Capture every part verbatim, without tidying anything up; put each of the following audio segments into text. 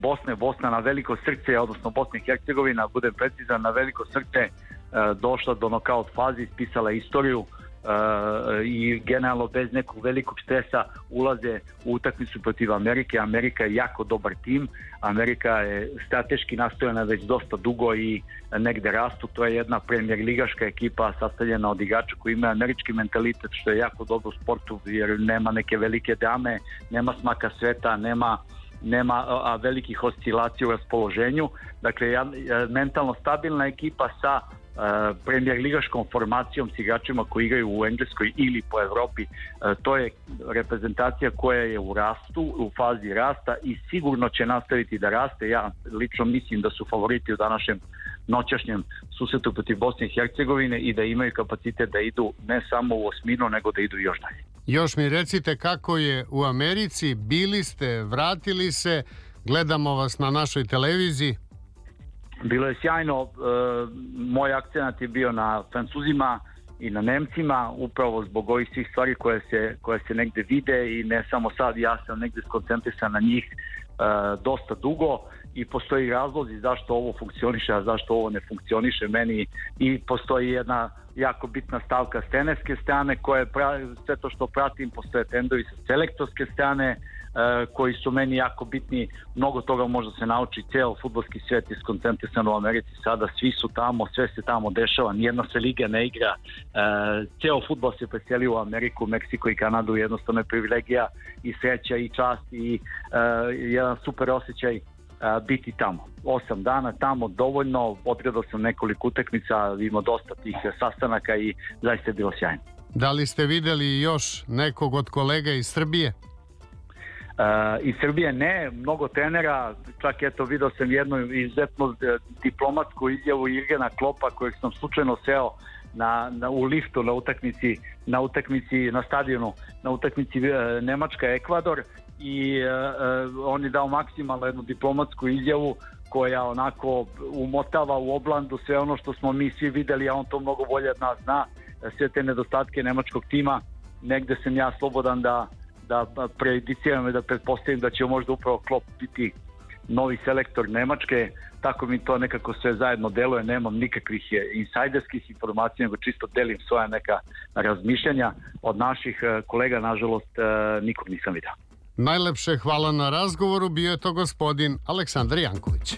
Bosne. Bosna na veliko srce, odnosno Bosna i Hercegovina, budem precizan, na veliko srce došla do nokaut fazi, ispisala istoriju i generalno bez nekog velikog stresa ulaze u utakmicu protiv Amerike. Amerika je jako dobar tim, Amerika je strateški nastrojena već dosta dugo i negde rastu. To je jedna premijer ligaška ekipa sastavljena od igrača koji imaju američki mentalitet, što je jako dobro u sportu jer nema neke velike drame, nema smaka sveta, nema nema a, velikih oscilacija u raspoloženju. Dakle, ja, mentalno stabilna ekipa sa a, premijer ligaškom formacijom s igračima koji igraju u Engleskoj ili po Evropi. A, to je reprezentacija koja je u rastu, u fazi rasta i sigurno će nastaviti da raste. Ja lično mislim da su favoriti u današnjem noćašnjem susretu protiv Bosne i Hercegovine i da imaju kapacitet da idu ne samo u osminu, nego da idu još dalje. Još mi recite kako je u Americi, bili ste, vratili se, gledamo vas na našoj televiziji. Bilo je sjajno, e, moj akcenat je bio na Francuzima i na Nemcima, upravo zbog ovih svih stvari koje se, koje se negde vide i ne samo sad, ja sam negde skoncentrisan na njih e, dosta dugo i postoji razlozi zašto ovo funkcioniše, a zašto ovo ne funkcioniše meni i postoji jedna jako bitna stavka s trenerske strane koje sve to što pratim, postoje trendovi sa selektorske strane e, koji su meni jako bitni. Mnogo toga možda se nauči, ceo fudbalski svijet je skoncentrisan u Americi sada, svi su tamo, sve se tamo dešava, nijedna se liga ne igra, e, ceo fudbal se preselio u Ameriku, Meksiko i Kanadu, jednostavno je privilegija i sreća i čast i e, jedan super osjećaj biti tamo. Osam dana tamo dovoljno, odgledao sam nekoliko utakmica, imao dosta tih sastanaka i zaista je bilo sjajno. Da li ste videli još nekog od kolega iz Srbije? Uh, iz Srbije ne, mnogo trenera, čak eto video sam jednu izuzetno diplomatsku izjavu Jurgena Kloppa kojeg sam slučajno seo na, na, u liftu na utakmici, na utakmici na stadionu, na utakmici uh, Nemačka-Ekvador i uh, on je dao maksimalno jednu diplomatsku izjavu koja onako umotava u oblandu sve ono što smo mi svi videli, a on to mnogo bolje od nas zna, sve te nedostatke nemačkog tima. Negde sam ja slobodan da, da prejudiciram i da pretpostavim da će možda upravo Klopp biti novi selektor Nemačke, tako mi to nekako sve zajedno deluje, nemam nikakvih insajderskih informacija, nego čisto delim svoja neka razmišljanja. Od naših kolega, nažalost, nikog nisam vidio. Najlepše hvala na razgovoru, bio je to gospodin Aleksandar Janković.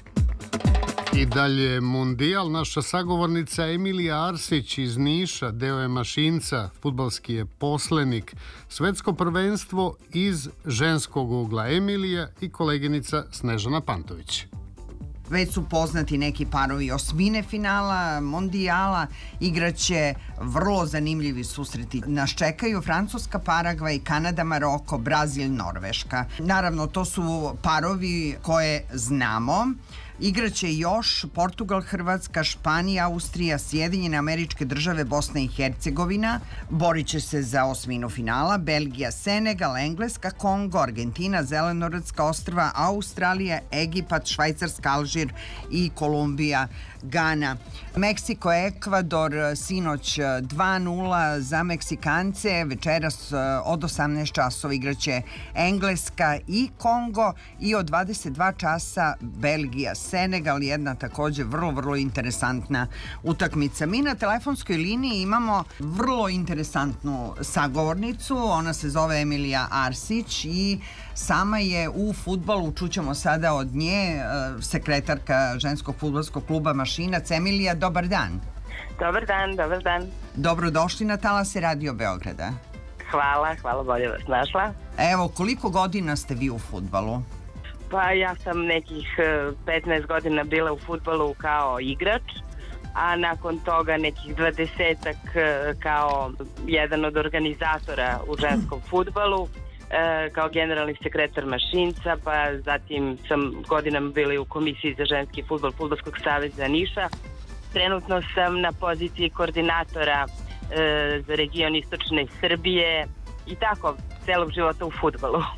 I dalje Mundijal, naša sagovornica Emilija Arsić iz Niša, deo je Mašinca, fudbalski je poslenik. Svetsko prvenstvo iz ženskog ugla Emilija i koleginica Snežana Pantović. Već su poznati neki parovi osmine finala Mondijala, igraće vrlo zanimljivi susreti. Nas čekaju Francuska, Paragvaj, Kanada, Maroko, Brazil, Norveška. Naravno, to su parovi koje znamo. Igraće još Portugal, Hrvatska, Španija, Austrija, Sjedinjene Američke Države, Bosna i Hercegovina. Borit će se za osminu finala Belgija, Senegal, Engleska, Kongo, Argentina, Zelenorodska ostrva, Australija, Egipat, Švajcarska, Alžir i Kolumbija, Gana. Meksiko, Ekvador, sinoć dva nula za Meksikance, večeras od osamnaest časova igraće Engleska i Kongo i od dvadeset dva časa Belgija, Senegal, jedna takođe vrlo, vrlo interesantna utakmica. Mi na telefonskoj liniji imamo vrlo interesantnu sagovornicu, ona se zove Emilija Arsić i sama je u fudbalu, čućemo sada od nje, sekretarka ženskog fudbalskog kluba Mašinac. Emilija, dobar dan. Dobar dan, dobar dan. Dobrodošli na talase Radio Beograda. Hvala, hvala, bolje vas našla. Evo, koliko godina ste vi u fudbalu? Pa ja sam nekih petnaest godina bila u fudbalu kao igrač, a nakon toga nekih dvadesetak kao jedan od organizatora u ženskom fudbalu, kao generalni sekretar Mašinca, pa zatim sam godinama bila u komisiji za ženski fudbal Fudbalskog saveza Niša. Trenutno sam na poziciji koordinatora e, za region istočne Srbije i tako celog života u fudbalu.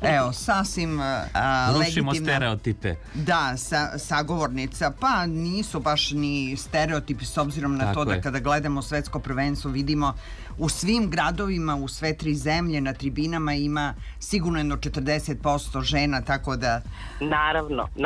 Evo, sasvim a, Rušimo legitimna. stereotipe. Da, sa, sagovornica, pa nisu baš ni stereotipi s obzirom na Tako to da je. kada gledamo svetsko prvenstvo vidimo u svim gradovima, u sve tri zemlje, na tribinama ima sigurno jedno četrdeset posto žena, tako da Naravno,